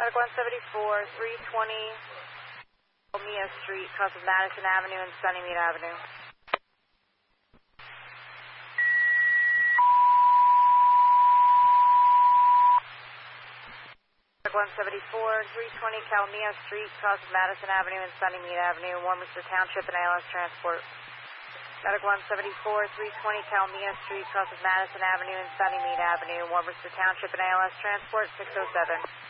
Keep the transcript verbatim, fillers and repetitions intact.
Medic one seventy-four, three twenty Mia Street, cross of Madison Avenue and Sunnymead Avenue. Medic one seventy-four, three twenty Calmia Street, cross of Madison Avenue and Sunnymead Avenue, Warminster Township and A L S Transport. Medic one seventy-four, three twenty Calmia Street, cross of Madison Avenue and Sunnymead Avenue, Warminster Township and A L S Transport, six oh seven.